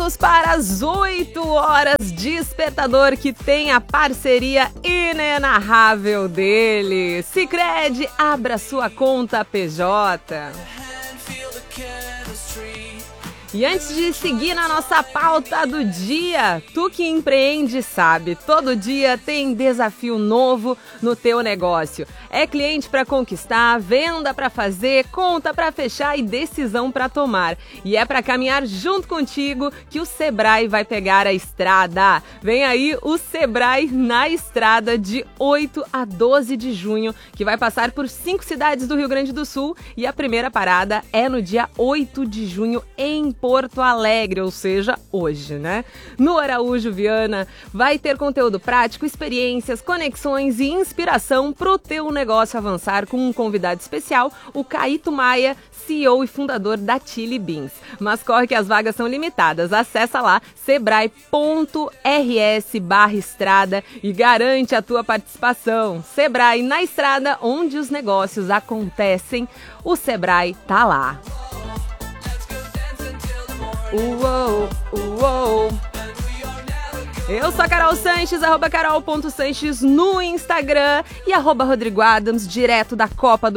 Vamos para as 8 horas, despertador que tem a parceria inenarrável dele. Sicredi, abra sua conta PJ. E antes de seguir na nossa pauta do dia, tu que empreende sabe, todo dia tem desafio novo no teu negócio. É cliente para conquistar, venda para fazer, conta para fechar e decisão para tomar. E é para caminhar junto contigo que o Sebrae vai pegar a estrada. Vem aí o Sebrae na estrada de 8 a 12 de junho, que vai passar por 5 cidades do Rio Grande do Sul e a primeira parada é no dia 8 de junho em Porto Alegre, ou seja, hoje, né? No Araújo Viana vai ter conteúdo prático, experiências, conexões e inspiração pro teu negócio avançar com um convidado especial, o Caíto Maia, CEO e fundador da Chili Beans. Mas corre que as vagas são limitadas. Acessa lá sebrae.rs/estrada e garante a tua participação. Sebrae na estrada, onde os negócios acontecem. O Sebrae tá lá. Uou, uou. Eu sou a Carol Sanches, @carol.sanches no Instagram e @Rodrigo Adams, direto da Copa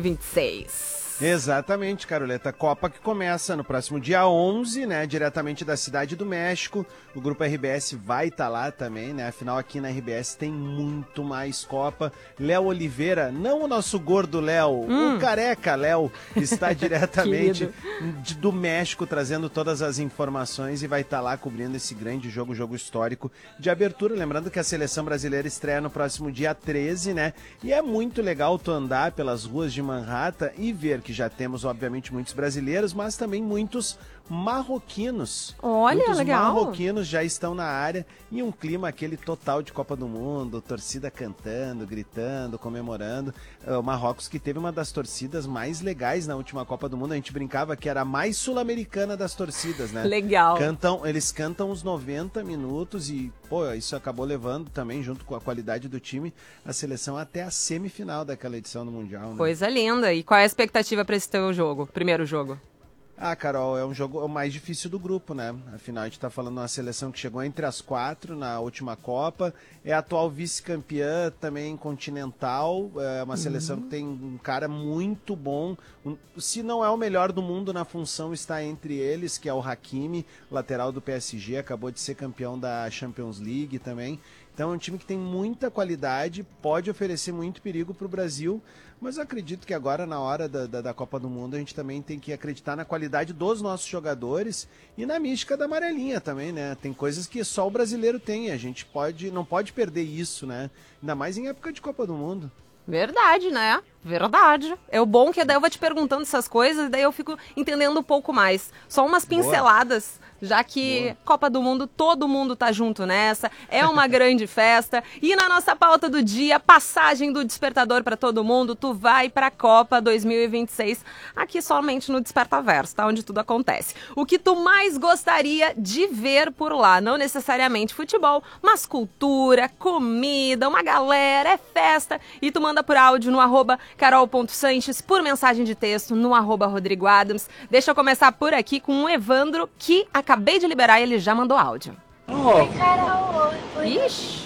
2026. Exatamente, Caroleta. Copa que começa no próximo dia 11, né? Diretamente da Cidade do México. O Grupo RBS vai estar lá também, né? Afinal, aqui na RBS tem muito mais Copa. Léo Oliveira, não o nosso gordo Léo, o careca Léo, está diretamente do México, trazendo todas as informações e vai estar lá cobrindo esse grande jogo, jogo histórico de abertura. Lembrando que a Seleção Brasileira estreia no próximo dia 13, né? E é muito legal tu andar pelas ruas de Manhattan e ver que já temos, obviamente, muitos brasileiros, mas também muitos marroquinos. Olha, muitos legal. marroquinos já estão na área e um clima aquele total de Copa do Mundo, torcida cantando, gritando, comemorando. O Marrocos que teve uma das torcidas mais legais na última Copa do Mundo, a gente brincava que era a mais sul-americana das torcidas, né? Legal. Eles cantam os 90 minutos e, pô, isso acabou levando também, junto com a qualidade do time, a seleção até a semifinal daquela edição do Mundial, né? Coisa linda. E qual é a expectativa para esse teu jogo, primeiro jogo? Ah, Carol, é um jogo mais difícil do grupo, né? Afinal, a gente tá falando de uma seleção que chegou entre as 4 na última Copa, é a atual vice-campeã também continental, é uma seleção que tem um cara muito bom, se não é o melhor do mundo na função, está entre eles, que é o Hakimi, lateral do PSG, acabou de ser campeão da Champions League também. Então é um time que tem muita qualidade, pode oferecer muito perigo para o Brasil, mas eu acredito que agora, na hora da Copa do Mundo, a gente também tem que acreditar na qualidade dos nossos jogadores e na mística da amarelinha também, né? Tem coisas que só o brasileiro tem, a gente não pode perder isso, né? Ainda mais em época de Copa do Mundo. Verdade, né? Verdade. É o bom que daí eu vou te perguntando essas coisas e daí eu fico entendendo um pouco mais. Só umas pinceladas, já que Boa. Copa do Mundo, todo mundo tá junto nessa. É uma grande festa. E na nossa pauta do dia, passagem do despertador para todo mundo, tu vai pra Copa 2026, aqui somente no Despertaverso, tá? Onde tudo acontece. O que tu mais gostaria de ver por lá? Não necessariamente futebol, mas cultura, comida, uma galera, é festa. E tu manda por áudio no @carol.sanches, por mensagem de texto no @Rodrigo Adams. Deixa eu começar por aqui com o Evandro, que acabei de liberar e ele já mandou áudio. Oi, Carol. Oi, Ixi.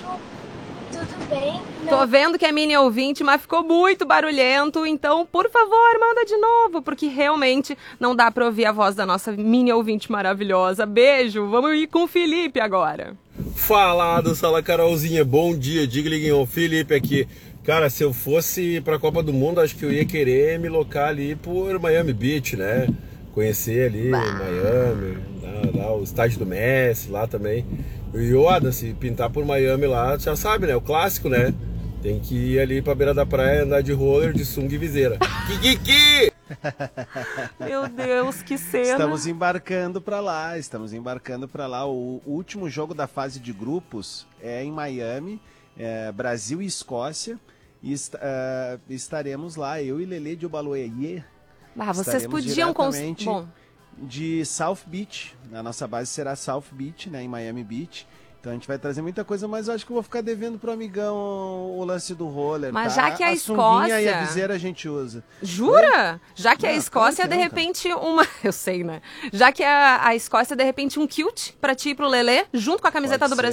tudo bem? Tô vendo que é mini ouvinte, mas ficou muito barulhento, então, por favor, manda de novo, porque realmente não dá pra ouvir a voz da nossa mini ouvinte maravilhosa. Beijo, vamos ir com o Felipe agora. Fala, Sala Carolzinha, bom dia, diga-lhe, Felipe aqui. Cara, se eu fosse pra Copa do Mundo, acho que eu ia querer me locar ali por Miami Beach, né? Conhecer ali Miami, lá o estádio do Messi, lá também. E o Adam, se pintar por Miami lá, já sabe, né? O clássico, né? Tem que ir ali pra beira da praia, andar de roller, de sunga e viseira. Kikiki! Meu Deus, que cena. Estamos embarcando para lá. O último jogo da fase de grupos é em Miami, Brasil e Escócia. E estaremos lá, eu e Lelê de Obaloaiê. Vocês podiam... de South Beach. A nossa base será South Beach, né, em Miami Beach. Então a gente vai trazer muita coisa, mas eu acho que eu vou ficar devendo pro amigão o lance do roller. Mas tá? já que a sunguinha e a Escócia... viseira a gente usa. Jura? Já que a Não, Escócia, claro que de não, repente, uma... Eu sei, né? Já que a Escócia, de repente, um kilt pra ti e pro Lelê, junto com a camiseta Pode do ser.